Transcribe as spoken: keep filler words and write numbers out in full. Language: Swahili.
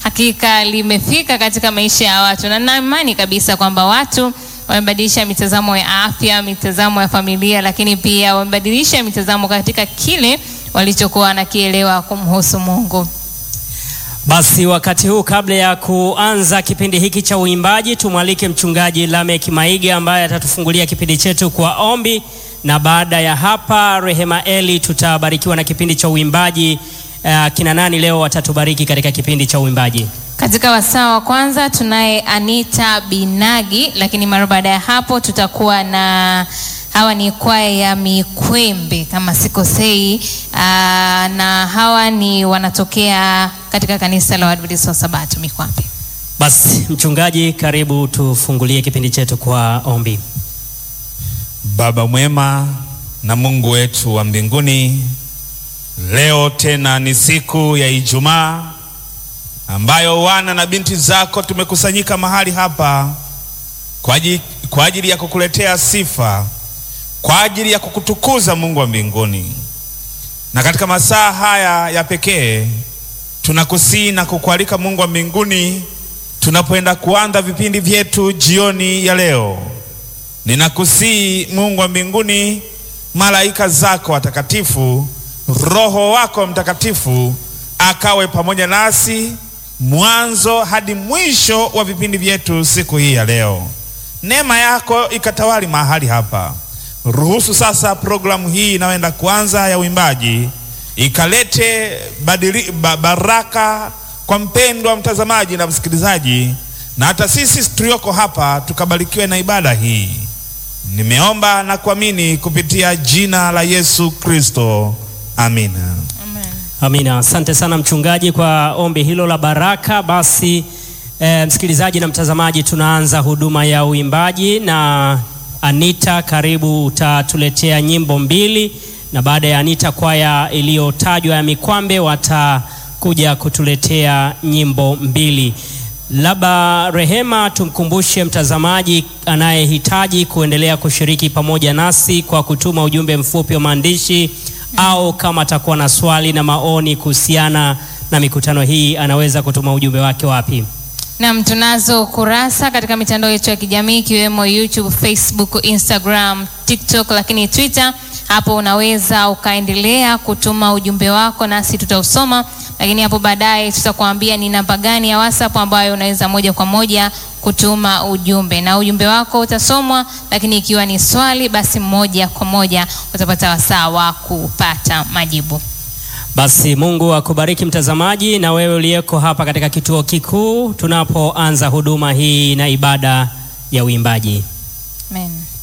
hakika limefika katika maisha ya watu, na nina imani kabisa kwamba watu wamebadilisha mitazamo ya afya, mitazamo ya familia, lakini pia wamebadilisha mitazamo katika kile walichokuwa wanakielewa kumhusu Mungu. Basi wakati huu, kabla ya kuanza kipindi hiki cha uimbaji, tumwalike mchungaji Lamek Maige ambaye atatufungulia kipindi chetu kwa ombi, na baada ya hapa Rehema Eli tutabarikiwa na kipindi cha uimbaji. Uh, kina nani leo watatubariki katika kipindi cha uimbaji? Katika wasaa wa kwanza tunaye Anita Binagi, lakini mara baada ya hapo tutakuwa na hawa ni kwaya ya Mikwembe kama sikosei, aa, na hawa ni wanatokea katika kanisa la Waadventista wa Sabato Mikwembe. Basi mchungaji, karibu tufungulie kipindi chetu kwa ombi. Baba mwema na Mungu wetu wa mbinguni, leo tena ni siku ya Ijumaa ambayo wana na binti zako tumekusanyika mahali hapa kwa ajili, kwa ajili ya kukuletea sifa, kwa ajili ya kukutukuza Mungu wa mbinguni. Na katika masaa haya ya pekee tunakusihi na kukualika Mungu wa mbinguni, tunapoenda kuanza vipindi vyetu jioni ya leo, ninakusihi Mungu wa mbinguni, malaika zako watakatifu, Roho wako Mtakatifu akawe pamoja nasi mwanzo hadi mwisho wa vipindi vyetu siku hii ya leo. Neema yako ikatawali mahali hapa. Ruhusu sasa programu hii inayoenda kuanza ya uimbaji ikalete badili, ba, baraka kwa mpendwa mtazamaji na msikilizaji, na hata sisi tulioko hapa tukabarikiwe na ibada hii. Nimeomba na kuamini kupitia jina la Yesu Kristo. Amina. Amen. Amina. Asante sana mchungaji kwa ombi hilo la baraka. Basi e, msikilizaji na mtazamaji, tunaanza huduma ya uimbaji, na Anita, karibu, utatuletea nyimbo mbili, na baada ya Anita kwaya iliyotajwa ya Mikwambe watakuja kutuletea nyimbo mbili. Labda Rehema, tumkumbushe mtazamaji anayehitaji kuendelea kushiriki pamoja nasi kwa kutuma ujumbe mfupi wa maandishi, au kama atakuwa na swali na maoni kuhusiana na mikutano hii anaweza kutuma ujumbe wake wapi? Naam, tunazo kurasa katika mitandao yetu ya kijamii ikiwemo YouTube, Facebook, Instagram, TikTok, lakini Twitter. Hapo unaweza ukaendelea kutuma ujumbe wako nasi tutausoma, lakini hapo baadaye tutakwambia ni namba gani ya WhatsApp ambayo unaweza moja kwa moja kutuma ujumbe, na ujumbe wako utasomwa, lakini ikiwa ni swali basi moja kwa moja utapata wasaa wa kupata majibu. Basi Mungu akubariki mtazamaji na wewe uliyeko hapa katika kituo kikuu tunapoanza huduma hii na ibada ya uimbaji. Amen.